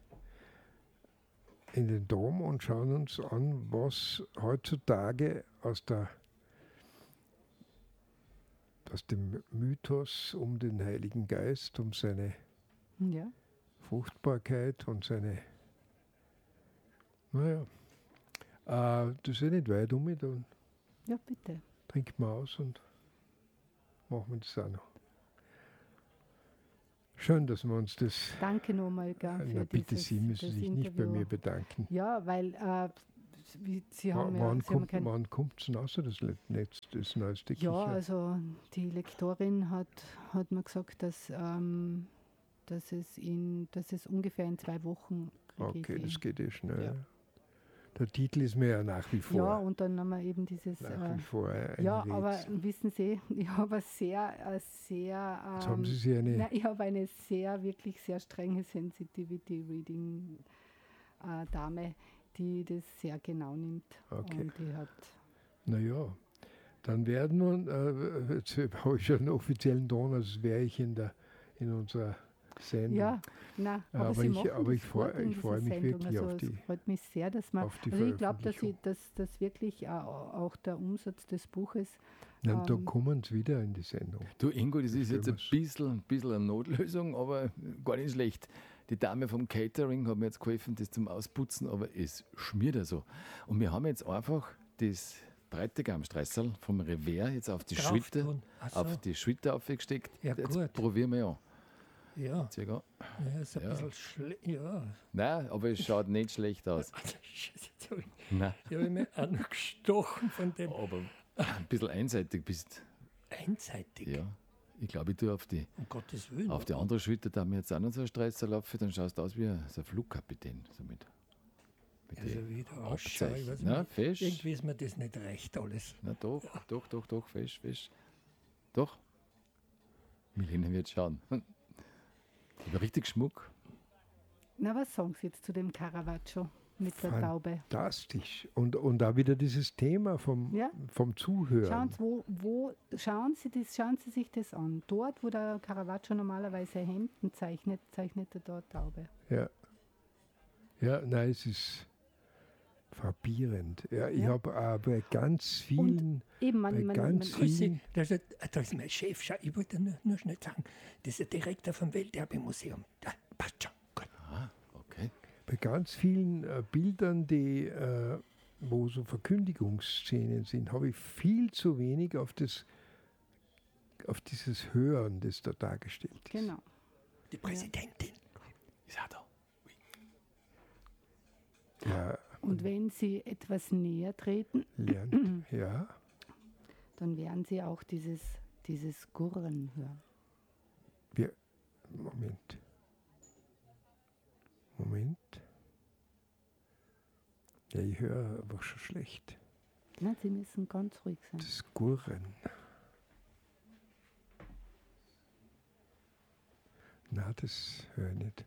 den Dom und schauen uns an, was heutzutage aus der aus dem Mythos um den Heiligen Geist, um seine Ja. Fruchtbarkeit und seine, naja, das ist ja nicht weit um mich, dann Ja, bitte. trinken wir aus und machen wir das auch noch. Schön, dass wir uns das, Danke nochmal für na bitte, dieses, Sie müssen das sich nicht bei Interview. mir bedanken. Ja, weil Sie haben ja... Wann Sie haben kommt es denn raus, das neueste ja, Kicher? also die Lektorin hat mir gesagt, dass es ungefähr in 2 Wochen kriege Okay, ich das geht schnell. Ja. Der Titel ist mir ja nach wie vor, Ja, und dann haben wir eben dieses... nach wie vor ein ja, Rätsel. aber wissen Sie, ich habe eine sehr... Jetzt haben Sie sich eine... ich habe eine wirklich sehr strenge Sensitivity-Reading-Dame, die das sehr genau nimmt. Okay. Und die hat... Naja, dann werden wir, jetzt habe ich schon einen offiziellen Ton, als wäre ich in unserer Sendung. Ja, nein, Aber Sie ich- machen aber das ich freu- gut in ich freue dieser mich Sendung. wirklich also auf die- Es freut mich sehr, dass man... auf die Also ich glaube, dass Veröffentlichung. das wirklich auch der Umsatz des Buches... Dann da kommen sie wieder in die Sendung. Du Ingo, das ist jetzt ein Verstehen bisschen eine Notlösung, aber gar nicht schlecht. Die Dame vom Catering hat mir jetzt geholfen, das zum Ausputzen, aber es schmiert ja so. Und wir haben jetzt einfach das Bräutigamstreisserl vom Revers jetzt auf die Drauf Schwitte, tun. Ach so. auf die Schwitte aufgesteckt. Ja, Jetzt gut. probieren wir an. Ja, Circa. ja, ist ein Ja. bisschen schlecht. Ja. Nein, aber es schaut nicht schlecht aus. Jetzt habe Nein, ich mich auch noch gestochen von dem. aber ein bisschen einseitig bist. Einseitig. Ja. Ich glaube, ich tue auf die Willen. Auf die andere Schwitte, da mir jetzt auch noch so ein Streißer laufen, dann schaust du aus wie so ein Flugkapitän. So mit Also den wieder ausschauen. Ich weiß Abzeichen. Na, nicht, fest. irgendwie ist mir das nicht recht alles. Na doch, fest. Doch. Milena wird schauen. Aber richtig Schmuck. Na, was sagen Sie jetzt zu dem Caravaggio mit der Taube? Fantastisch. Und auch wieder dieses Thema vom Ja. Zuhören. Schauen Sie sich das an. Dort, wo der Caravaggio normalerweise Hemden zeichnet, zeichnet er dort Taube. Ja. Ja, nein, es ist frappierend. Ja, ich Ja. habe bei ganz vielen, Eben, bei man ganz Grüße, vielen, da ist mein Chef. Schau, ich wollte nur schnell sagen, das ist der Direktor vom Welterbemuseum. Ja, passt schon. Gut. Ah, okay. bei ganz vielen Bildern, wo so Verkündigungsszenen sind, habe ich viel zu wenig auf dieses Hören, das da dargestellt ist. Genau. Die Präsidentin. Ist auch da. Ja, Und wenn Sie etwas näher treten, lernt, ja. dann werden Sie auch dieses Gurren hören. Moment. Ja, ich höre einfach schon schlecht. Na, Sie müssen ganz ruhig sein. Das Gurren. Na, das höre ich nicht.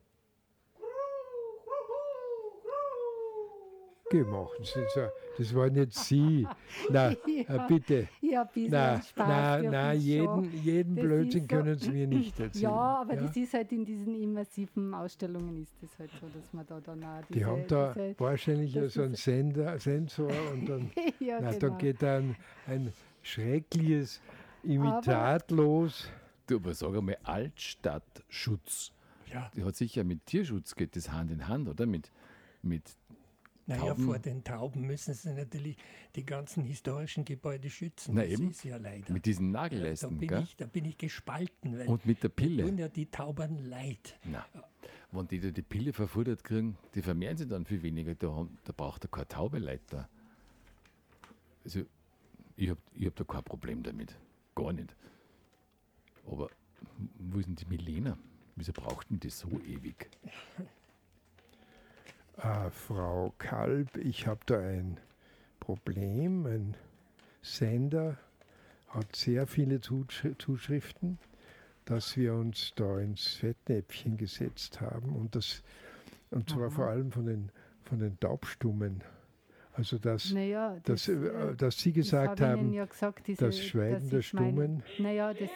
Gemacht. Das waren nicht Sie. Na, Ja. bitte. Ja, ein bisschen Na, Spaß dürfen Sie schon. jeden Das Blödsinn ist so- können Sie mir nicht erzählen. Ja, aber das ist halt in diesen immersiven Ausstellungen ist es halt so, dass man da dann auch Die haben da wahrscheinlich das so einen ist- Sensor und dann, ja, na, genau. dann geht dann ein schreckliches Imitat los. Du, aber sag einmal, Altstadtschutz. Ja, Die hat sicher mit Tierschutz geht das Hand in Hand, oder? Mit naja, Tauben. vor den Tauben müssen sie natürlich die ganzen historischen Gebäude schützen. Na das eben. ist ja leider. mit diesen da, Nagelleisten, bin gell? ich, da bin ich gespalten, weil Und mit der tun Pille. ja die Tauben leid. Nein. Wenn die da die Pille verfuttert kriegen, die vermehren sich dann viel weniger. Da braucht er keine Taube Leute. Also, ich hab da kein Problem damit. Gar nicht. Aber wo ist denn die Milena? Wieso braucht denn die so ewig? Frau Kalb, ich habe da ein Problem. Ein Sender hat sehr viele Zuschriften, dass wir uns da ins Fettnäpfchen gesetzt haben und zwar vor allem von den Taubstummen. Also Naja, dass Sie das gesagt habe ich Ihnen haben, ja gesagt, das Schweigen der ich meine- Stummen. Naja, das,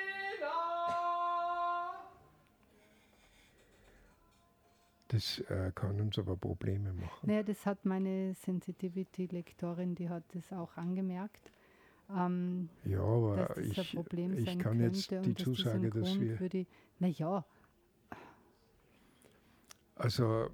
Das kann uns aber Probleme machen. naja, das hat meine Sensitivity-Lektorin, die hat das auch angemerkt. Ja, aber dass das ein Problem sein ich kann könnte. jetzt und die dass das Zusage, ein dass Grund wir... für die, naja, Also,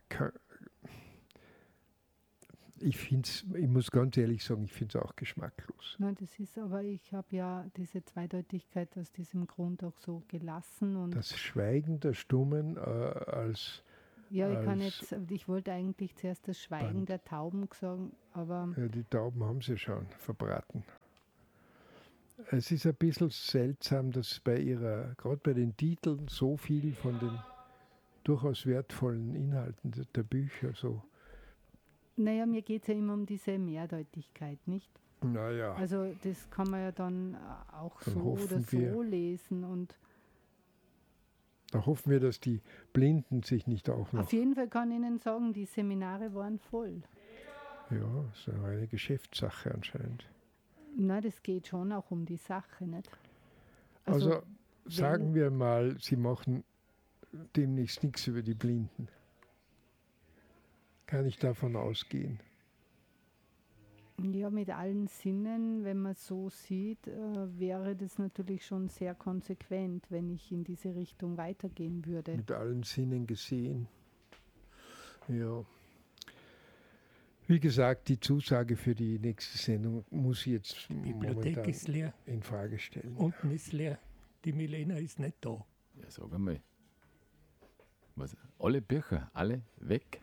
ich muss ganz ehrlich sagen, ich finde es auch geschmacklos. nein, das ist, aber ich habe ja diese Zweideutigkeit aus diesem Grund auch so gelassen. Und Das Schweigen der Stummen als... ja, als ich wollte eigentlich zuerst das Schweigen Band. der Tauben sagen, aber Ja, die Tauben haben sie schon verbraten. Es ist ein bisschen seltsam, dass gerade bei den Titeln so viel von den durchaus wertvollen Inhalten der Bücher so. naja, mir geht es ja immer um diese Mehrdeutigkeit, nicht? Naja, Also das kann man ja dann auch Dann so oder hoffen so wir. lesen. Und da hoffen wir, dass die Blinden sich nicht auch noch... auf jeden Fall kann ich Ihnen sagen, die Seminare waren voll. Ja, so eine Geschäftssache anscheinend. Na, das geht schon auch um die Sache, nicht? Also sagen wir mal, Sie machen demnächst nichts über die Blinden. Kann ich davon ausgehen? Ja, mit allen Sinnen, wenn man so sieht, wäre das natürlich schon sehr konsequent, wenn ich in diese Richtung weitergehen würde. Mit allen Sinnen gesehen. Ja. Wie gesagt, die Zusage für die nächste Sendung muss ich jetzt Die Bibliothek momentan ist leer, in Frage stellen. unten ist leer. Die Milena ist nicht da. Ja, sag einmal. Was, alle Bücher, alle weg?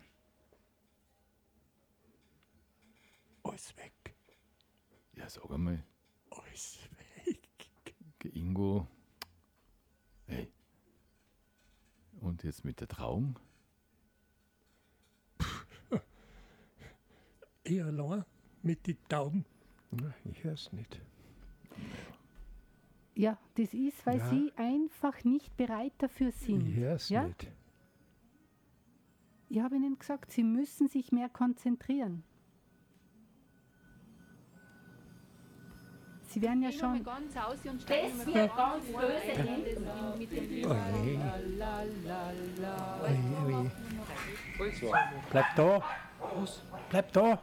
Alles weg, Ja, sag einmal. alles weg. Ingo. Hey. Und jetzt mit der Trauung? Ich allein mit den Tauben. Na, ich höre es nicht. Ja, das ist, weil Ja. Sie einfach nicht bereit dafür Ich sind. höre es Ja? nicht. Ich habe Ihnen gesagt, Sie müssen sich mehr konzentrieren. Sie werden ja schon... ganz aus und steigen Das wird ganz böse mit dem Bleib da. Bleib da.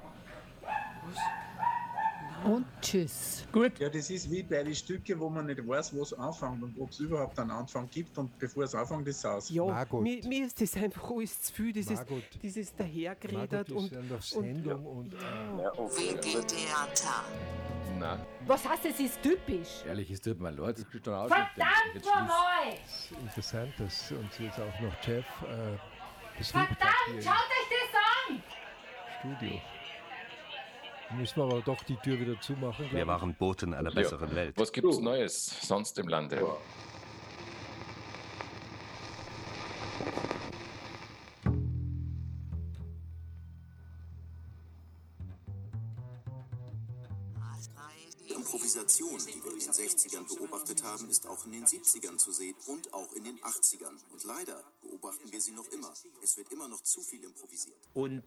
Und tschüss. Gut, Ja, das ist wie bei den Stücken, wo man nicht weiß, wo es anfängt und ob es überhaupt einen Anfang gibt. Und bevor es anfängt, ist es aus. Ja, Margot. mir ist das einfach alles zu viel, dieses Margot dahergeredet ist ja noch Sendung und WG-Theater. Nein, Was heißt, es ist typisch? ehrlich, es tut mir leid. Das kriegst du dann Verdammt nochmal! interessant, dass uns jetzt auch noch Jeff besucht hat hier Schaut euch das an! im Studio. Müssen wir aber doch die Tür wieder zumachen. Wir glaub ich. waren Boten einer besseren Welt. Was gibt's Neues sonst im Lande? Die Improvisation, die wir in den 60ern beobachtet haben, ist auch in den 70ern zu sehen und auch in den 80ern. Und leider beobachten wir sie noch immer. Es wird immer noch zu viel improvisiert. Und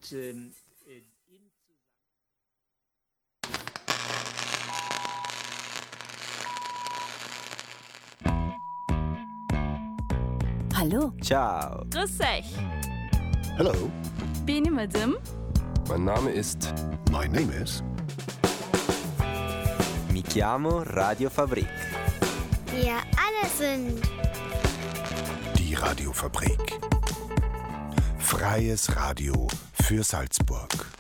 Hallo. Ciao. Grüß euch. Hello, Bin ich mit dem? mein Name ist. My name is. Mi chiamo Radio Fabrik. Wir alle sind Die Radiofabrik. Freies Radio für Salzburg.